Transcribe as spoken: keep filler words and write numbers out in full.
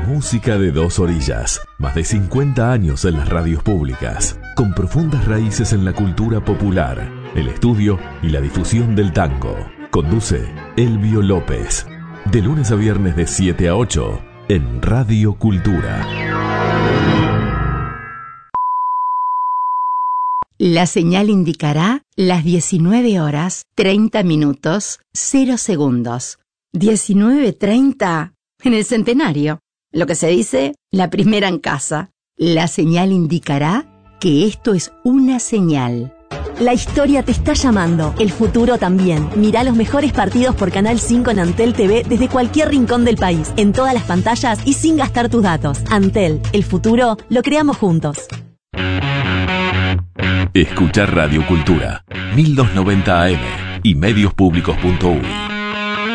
música de dos orillas. Más de cincuenta años en las radios públicas, con profundas raíces en la cultura popular, el estudio y la difusión del tango. Conduce Elvio López. De lunes a viernes de siete a ocho en Radio Cultura. La señal indicará las diecinueve horas, treinta minutos, cero segundos. diecinueve treinta en el centenario. Lo que se dice, la primera en casa. La señal indicará que esto es una señal. La historia te está llamando, el futuro también. Mirá los mejores partidos por Canal cinco en Antel T V desde cualquier rincón del país, en todas las pantallas y sin gastar tus datos. Antel, el futuro lo creamos juntos. Escuchar Radio Cultura, mil doscientos noventa A M y medios públicos punto uy.